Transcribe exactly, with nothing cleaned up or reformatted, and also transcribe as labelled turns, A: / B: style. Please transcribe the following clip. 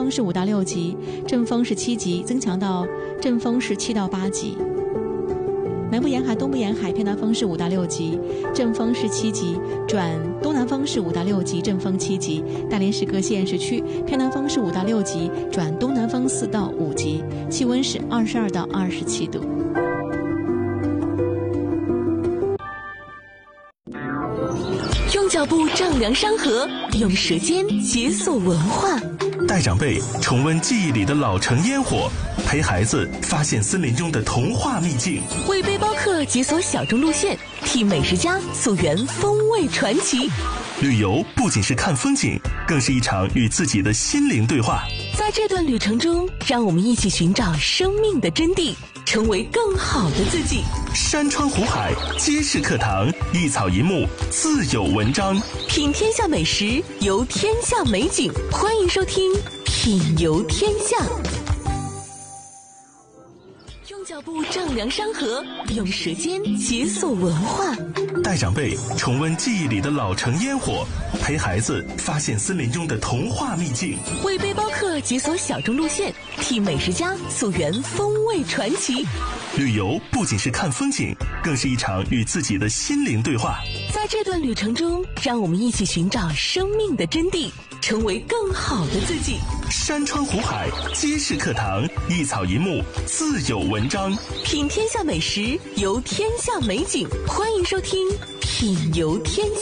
A: 风是五到六级，阵风是七级，增强到阵风是七到八级。南部沿海、东部沿海偏南风是五到六级，阵风是七级，转东南风是五到六级，阵风七级。大连市各县市区偏南风是五到六级，转东南风四到五级，气温是二十二到二十七度。
B: 用脚步丈量山河，用舌尖解锁文化。
C: 带长辈重温记忆里的老城烟火，陪孩子发现森林中的童话秘境，
B: 为背包客解锁小众路线，替美食家溯源风味传奇。
C: 旅游不仅是看风景，更是一场与自己的心灵对话。
B: 在这段旅程中，让我们一起寻找生命的真谛，成为更好的自己。
C: 山川湖海皆是课堂，一草一木自有文章。
B: 品天下美食，游天下美景，欢迎收听《品游天下》。用脚步丈量山河，用舌尖解锁文化。
C: 带长辈重温记忆里的老城烟火，陪孩子发现森林中的童话秘境，
B: 为背包客解锁小众路线，替美食家溯源风味传奇。
C: 旅游不仅是看风景，更是一场与自己的心灵对话。
B: 在这段旅程中，让我们一起寻找生命的真谛，成为更好的自己。
C: 山川湖海皆是课堂，一草一木自有文章。
B: 品天下美食，游天下美景，欢迎收听《品游天下》。